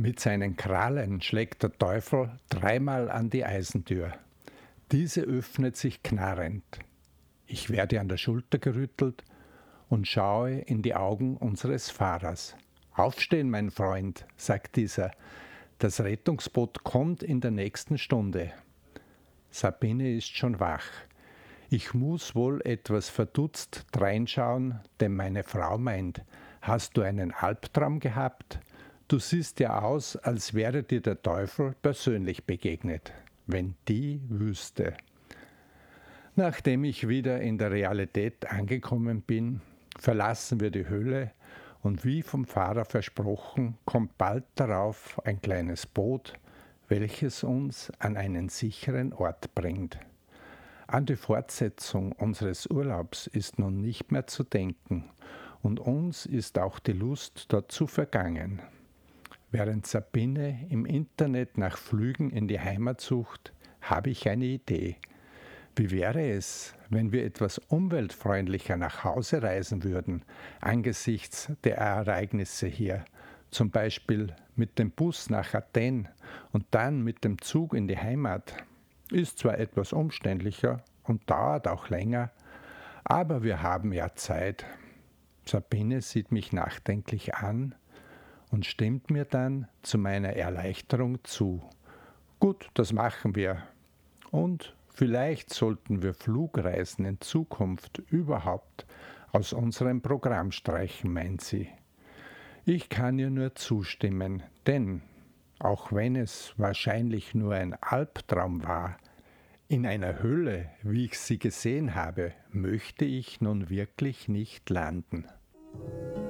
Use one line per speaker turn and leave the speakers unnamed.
Mit seinen Krallen schlägt der Teufel dreimal an die Eisentür. Diese öffnet sich knarrend. Ich werde an der Schulter gerüttelt und schaue in die Augen unseres Fahrers. »Aufstehen, mein Freund«, sagt dieser. »Das Rettungsboot kommt in der nächsten Stunde.« Sabine ist schon wach. Ich muss wohl etwas verdutzt dreinschauen, denn meine Frau meint, »Hast du einen Albtraum gehabt? Du siehst ja aus, als wäre dir der Teufel persönlich begegnet. Wenn die wüsste.« Nachdem ich wieder in der Realität angekommen bin, verlassen wir die Höhle und wie vom Fahrer versprochen, kommt bald darauf ein kleines Boot, welches uns an einen sicheren Ort bringt. An die Fortsetzung unseres Urlaubs ist nun nicht mehr zu denken und uns ist auch die Lust dazu vergangen. Während Sabine im Internet nach Flügen in die Heimat sucht, habe ich eine Idee. Wie wäre es, wenn wir etwas umweltfreundlicher nach Hause reisen würden, angesichts der Ereignisse hier? Zum Beispiel mit dem Bus nach Athen und dann mit dem Zug in die Heimat. Ist zwar etwas umständlicher und dauert auch länger, aber wir haben ja Zeit. Sabine sieht mich nachdenklich an und stimmt mir dann zu meiner Erleichterung zu. Gut, das machen wir. Und vielleicht sollten wir Flugreisen in Zukunft überhaupt aus unserem Programm streichen, meint sie. Ich kann ihr nur zustimmen, denn, auch wenn es wahrscheinlich nur ein Albtraum war, in einer Höhle, wie ich sie gesehen habe, möchte ich nun wirklich nicht landen.